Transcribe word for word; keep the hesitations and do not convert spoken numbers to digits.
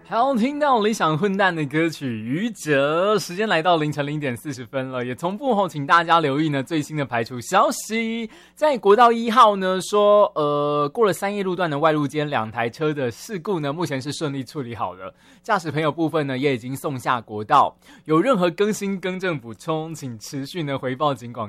好，听到理想混蛋的歌曲《愚者》，时间来到凌晨零点四十分了，也同步后，请大家留意呢最新的排除消息，在国道一号呢说，呃，过了三叶路段的外路间两台车的事故呢，目前是顺利处理好了，驾驶朋友部分呢也已经送下国道，有任何更新更正补充，请持续呢回报警广